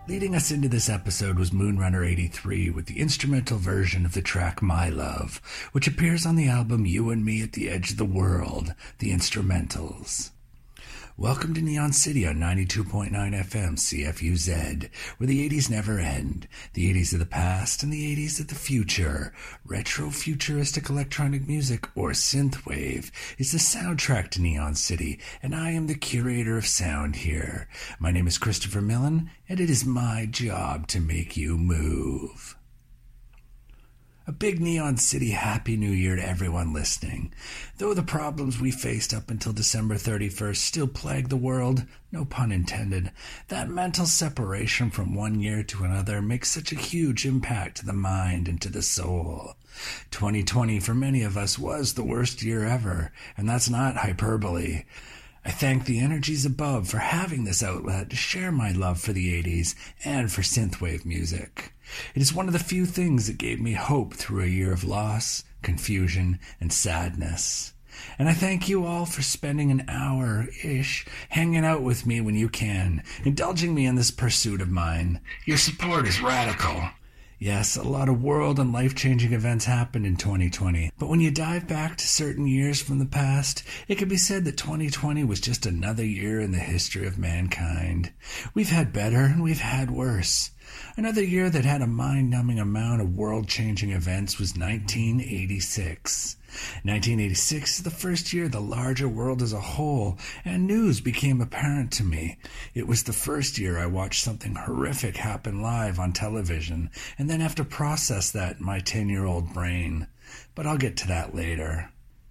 Leading us into this episode was Moonrunner 83 with the instrumental version of the track My Love, which appears on the album You and Me at the Edge of the World, The Instrumentals. Welcome to Neon City on 92.9 FM CFUZ, where the 80s never end, the 80s of the past and the 80s of the future. Retro-futuristic electronic music, or synthwave, is the soundtrack to Neon City, and I am the curator of sound here. My name is Christopher Millen, and it is my job to make you move. A big Neon City Happy New Year to everyone listening. Though the problems we faced up until December 31st still plague the world, no pun intended, that mental separation from one year to another makes such a huge impact to the mind and to the soul. 2020 for many of us was the worst year ever, and that's not hyperbole. I thank the energies above for having this outlet to share my love for the 80s and for synthwave music. It is one of the few things that gave me hope through a year of loss, confusion, and sadness. And I thank you all for spending an hour-ish hanging out with me when you can, indulging me in this pursuit of mine. Your support is radical. Yes, a lot of world and life-changing events happened in 2020, but when you dive back to certain years from the past, it can be said that 2020 was just another year in the history of mankind. We've had better and we've had worse. Another year that had a mind-numbing amount of world-changing events was 1986. 1986 is the first year the larger world as a whole and news became apparent to me. It was the first year I watched something horrific happen live on television and then have to process that in my 10-year-old brain. But I'll get to that later.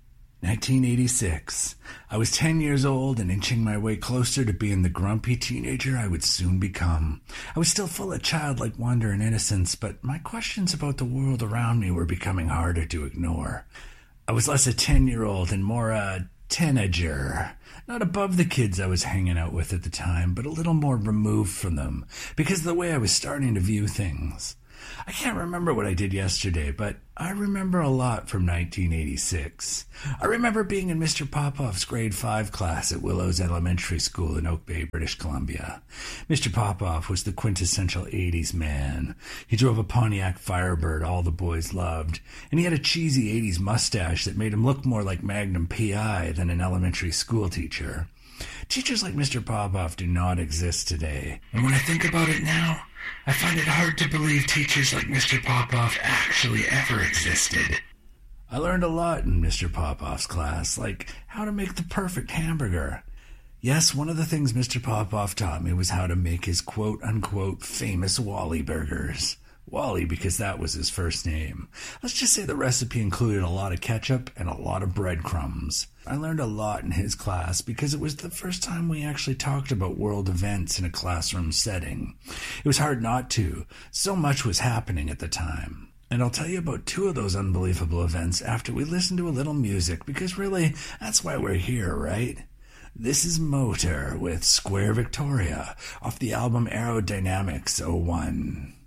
1986. I was 10 years old and inching my way closer to being the grumpy teenager I would soon become. I was still full of childlike wonder and innocence, but my questions about the world around me were becoming harder to ignore. I was less a 10-year-old and more a teenager. Not above the kids I was hanging out with at the time, but a little more removed from them, because of the way I was starting to view things. I can't remember what I did yesterday, but I remember a lot from 1986. I remember being in Mr. Popoff's grade 5 class at Willows Elementary School in Oak Bay, British Columbia. Mr. Popoff was the quintessential 80s man. He drove a Pontiac Firebird all the boys loved, and he had a cheesy 80s mustache that made him look more like Magnum P.I. than an elementary school teacher. Teachers like Mr. Popoff do not exist today, and when I think about it now, I find it hard to believe teachers like Mr. Popoff actually ever existed. I learned a lot in Mr. Popoff's class, like how to make the perfect hamburger. Yes, one of the things Mr. Popoff taught me was how to make his quote-unquote famous Wally burgers. Wally, because that was his first name. Let's just say the recipe included a lot of ketchup and a lot of breadcrumbs. I learned a lot in his class because it was the first time we actually talked about world events in a classroom setting. It was hard not to. So much was happening at the time. And I'll tell you about two of those unbelievable events after we listen to a little music, because really, that's why we're here, right? This is Motor with Square Victoria off the album Aerodynamics 01.